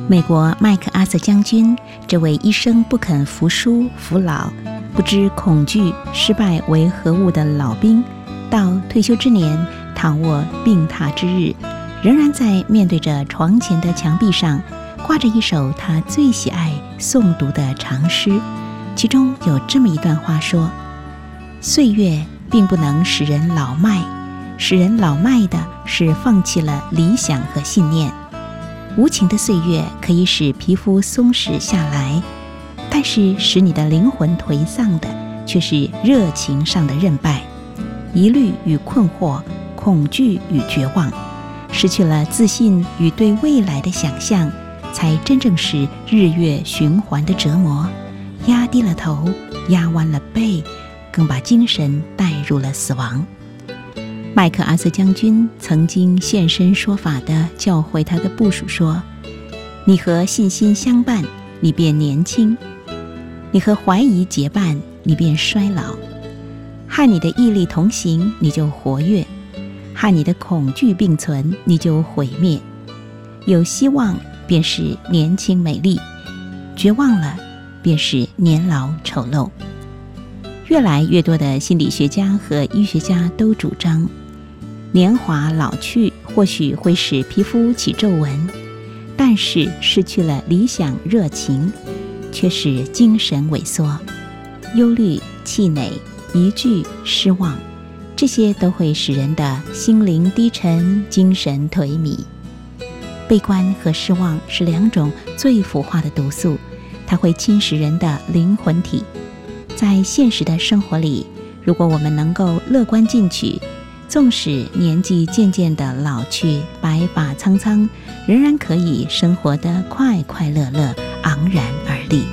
美国麦克阿瑟将军，这位一生不肯服输服老，不知恐惧失败为何物的老兵，到退休之年躺卧病榻之日，仍然在面对着床前的墙壁上挂着一首他最喜爱诵读的长诗，其中有这么一段话说：岁月并不能使人老迈，使人老迈的是放弃了理想和信念。无情的岁月可以使皮肤松弛下来，但是使你的灵魂颓丧的却是热情上的韧败，疑虑与困惑，恐惧与绝望，失去了自信与对未来的想象，才真正是日月循环的折磨，压低了头，压弯了背，更把精神带入了死亡。麦克阿瑟将军曾经现身说法地教诲他的部属说：你和信心相伴，你便年轻；你和怀疑结伴，你便衰老；和你的毅力同行，你就活跃；和你的恐惧并存，你就毁灭。有希望便是年轻美丽，绝望了便是年老丑陋。越来越多的心理学家和医学家都主张，年华老去或许会使皮肤起皱纹，但是失去了理想热情，却使精神萎缩，忧虑、气馁、疑惧、失望，这些都会使人的心灵低沉，精神颓靡。悲观和失望是两种最腐化的毒素，它会侵蚀人的灵魂体。在现实的生活里，如果我们能够乐观进取，纵使年纪渐渐的老去，白发苍苍，仍然可以生活得快快乐乐，昂然而立。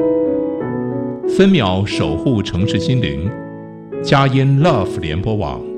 分秒守护城市心灵，佳音 Love 联播网。